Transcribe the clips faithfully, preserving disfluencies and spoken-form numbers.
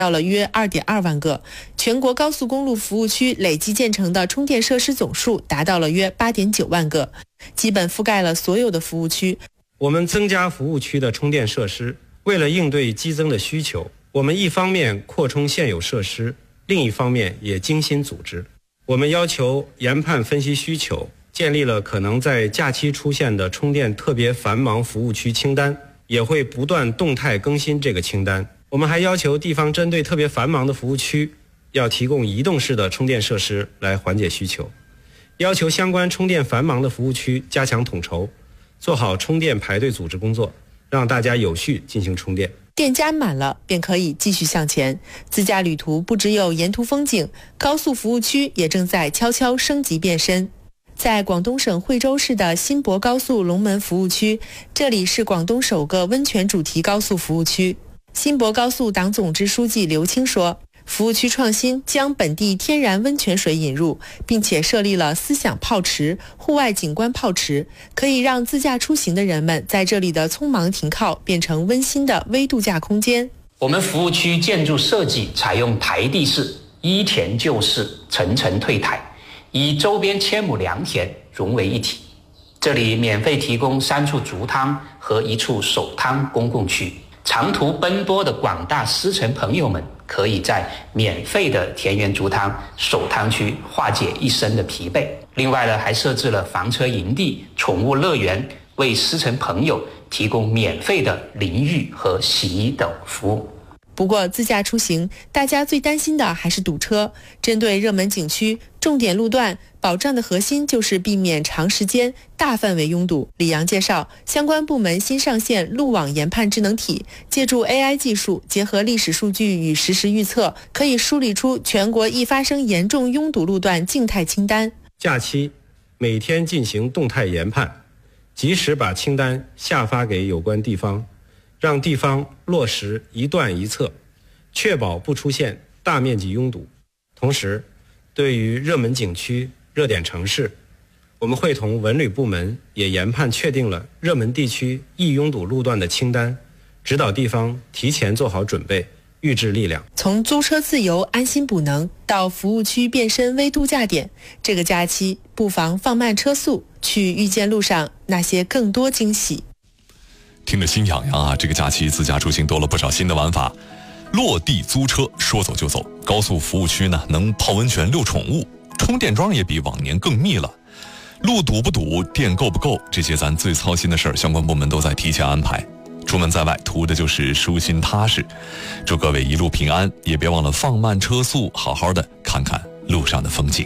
到了约 二点二万个，全国高速公路服务区累计建成的充电设施总数达到了约 八点九万个，基本覆盖了所有的服务区。 我们增加服务区的充电设施，为了应对激增的需求，我们一方面扩充现有设施，另一方面也精心组织。我们要求研判分析需求，建立了可能在假期出现的充电特别繁忙服务区清单，也会不断动态更新这个清单。我们还要求地方针对特别繁忙的服务区，要提供移动式的充电设施来缓解需求，要求相关充电繁忙的服务区加强统筹，做好充电排队组织工作，让大家有序进行充电。 电加满了便可以继续向前。自驾旅途不只有沿途风景，高速服务区也正在悄悄升级变身。在广东省惠州市的新博高速龙门服务区，这里是广东首个温泉主题高速服务区。新博高速党总支书记刘青说，服务区创新将本地天然温泉水引入，并且设立了思想泡池、户外景观泡池，可以让自驾出行的人们在这里的匆忙停靠变成温馨的微度假空间。 我们服务区建筑设计采用台地式，依田就势，层层退台，以周边千亩良田融为一体。这里免费提供三处足汤和一处手汤公共区，长途奔波的广大司乘朋友们可以在免费的田园足汤、手汤区化解一身的疲惫。另外呢，还设置了房车营地、宠物乐园，为司乘朋友提供免费的淋浴和洗衣等服务。 不过自驾出行，大家最担心的还是堵车。针对热门景区、重点路段，保障的核心就是避免长时间、大范围拥堵。李阳介绍，相关部门新上线路网研判智能体，借助 A I 技术，结合历史数据与实时预测，可以梳理出全国易发生严重拥堵路段静态清单。 假期每天进行动态研判，及时把清单下发给有关地方，让地方落实一段一测，确保不出现大面积拥堵。同时，对于热门景区、热点城市，我们会同文旅部门也研判确定了热门地区易拥堵路段的清单，指导地方提前做好准备，预置力量。 从租车自由、安心补能到服务区变身微度假点，这个假期不妨放慢车速，去遇见路上那些更多惊喜。 听着心痒痒啊！这个假期自驾出行多了不少新的玩法，落地租车说走就走，高速服务区呢能泡温泉、遛宠物，充电桩也比往年更密了。路堵不堵，电够不够，这些咱最操心的事儿，相关部门都在提前安排。出门在外图的就是舒心踏实，祝各位一路平安，也别忘了放慢车速，好好的看看路上的风景。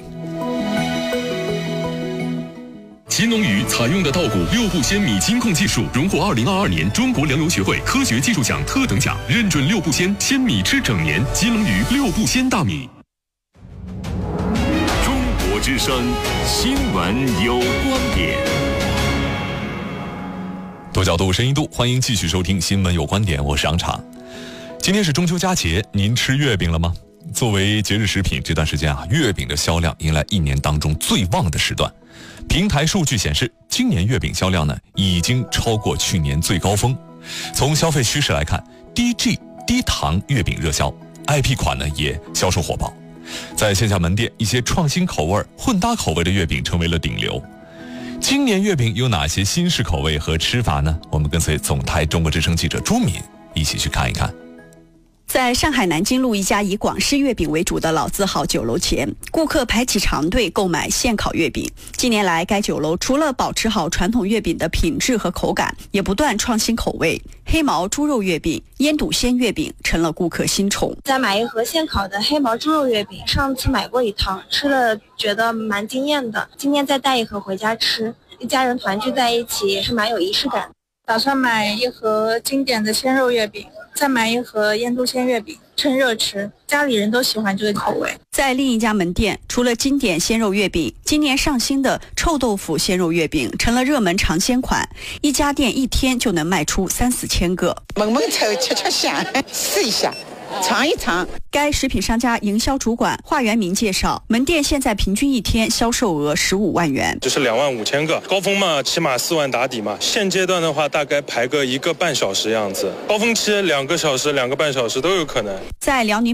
金龙鱼采用的稻谷六步鲜米金控技术，荣获二零二二年中国粮油学会科学技术奖特等奖，认准六步鲜，鲜米吃整年。金龙鱼六步鲜大米。 中国之声，新闻有观点。 多角度，深一度，欢迎继续收听《新闻有观点》，我是杨畅。今天是中秋佳节，您吃月饼了吗？作为节日食品，这段时间啊，月饼的销量迎来一年当中最旺的时段。平台数据显示，今年月饼销量呢已经超过去年最高峰。从消费趋势来看，低 G 低糖月饼热销 ，I P 款呢也销售火爆。在线下门店，一些创新口味、混搭口味的月饼成为了顶流。今年月饼有哪些新式口味和吃法呢？我们跟随总台中国之声记者朱敏一起去看一看。 在上海南京路一家以广式月饼为主的老字号酒楼前，顾客排起长队购买现烤月饼。近年来，该酒楼除了保持好传统月饼的品质和口感，也不断创新口味。黑毛猪肉月饼、烟肚鲜月饼成了顾客新宠。 再买一盒现烤的黑毛猪肉月饼，上次买过一趟，吃了觉得蛮惊艳的。今天再带一盒回家吃，一家人团聚在一起也是蛮有仪式感。 打算买一盒经典的鲜肉月饼，再买一盒烟肚鲜月饼，趁热吃，家里人都喜欢这个口味。 在另一家门店，除了经典鲜肉月饼，今年上新的臭豆腐鲜肉月饼成了热门尝鲜款，一家店一天就能卖出三四千个。 闻闻臭，吃吃香，试一下。 尝一尝。 该食品商家营销主管华元明介绍，门店现在平均一天销售额十五万元， 就是两万五千个，高峰嘛，起码四万打底嘛。现阶段的话，大概排个一个半小时样子，高峰期两个小时、两个半小时都有可能。 在辽宁